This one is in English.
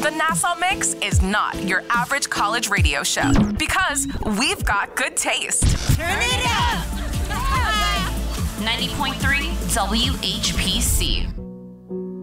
The Nassau Mix is not your average college radio show because we've got good taste. Turn it up! 90.3 WHPC.